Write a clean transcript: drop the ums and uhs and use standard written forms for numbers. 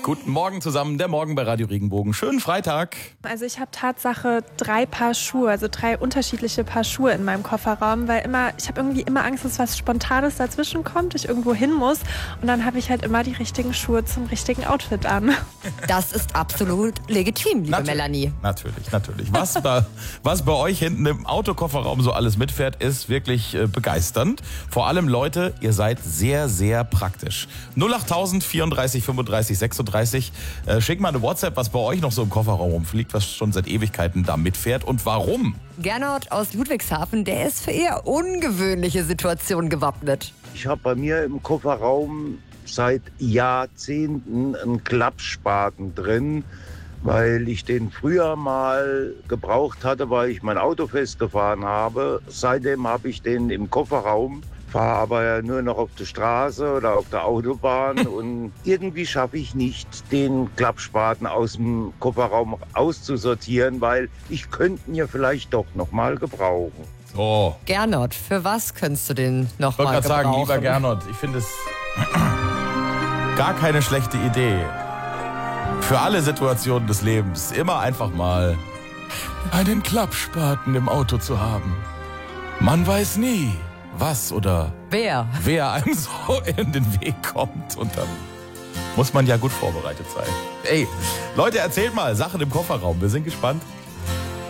Guten Morgen zusammen, der Morgen bei Radio Regenbogen. Schönen Freitag. Also ich habe Tatsache 3 Paar Schuhe, also 3 unterschiedliche Paar Schuhe in meinem Kofferraum, weil ich habe irgendwie immer Angst, dass was Spontanes dazwischen kommt, ich irgendwo hin muss und dann habe ich halt immer die richtigen Schuhe zum richtigen Outfit an. Das ist absolut legitim, liebe Melanie. Natürlich. Was bei euch hinten im Autokofferraum so alles mitfährt, ist wirklich begeisternd. Vor allem Leute, ihr seid sehr, sehr praktisch. 08000 34 35 36. Schickt mal eine WhatsApp, was bei euch noch so im Kofferraum rumfliegt, was schon seit Ewigkeiten da mitfährt und warum. Gernot aus Ludwigshafen, der ist für eher ungewöhnliche Situationen gewappnet. Ich habe bei mir im Kofferraum seit Jahrzehnten einen Klappspaten drin, weil ich den früher mal gebraucht hatte, weil ich mein Auto festgefahren habe. Seitdem habe ich den im Kofferraum, fahre aber ja nur noch auf der Straße oder auf der Autobahn und irgendwie schaffe ich nicht, den Klappspaten aus dem Kofferraum auszusortieren, weil ich könnte ihn ja vielleicht doch noch mal gebrauchen. So. Gernot, für was könntest du den noch mal gebrauchen? Ich wollte gerade sagen, lieber Gernot, ich finde es gar keine schlechte Idee. Für alle Situationen des Lebens immer einfach mal einen Klappspaten im Auto zu haben. Man weiß nie, was oder wer einem so in den Weg kommt. Und dann muss man ja gut vorbereitet sein. Ey, Leute, erzählt mal Sachen im Kofferraum. Wir sind gespannt.